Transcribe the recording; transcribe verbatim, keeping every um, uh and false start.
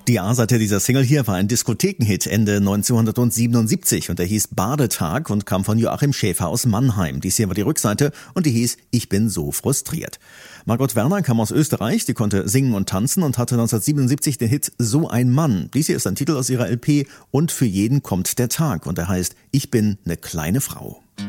Die A-Seite dieser Single hier war ein Diskothekenhit Ende neunzehnhundertsiebenundsiebzig und der hieß Badetag und kam von Joachim Schäfer aus Mannheim. Dies hier war die Rückseite und die hieß Ich bin so frustriert. Margot Werner kam aus Österreich, die konnte singen und tanzen und hatte neunzehnhundertsiebenundsiebzig den Hit So ein Mann. Dies hier ist ein Titel aus ihrer L P Und für jeden kommt der Tag und er heißt Ich bin ne kleine Frau.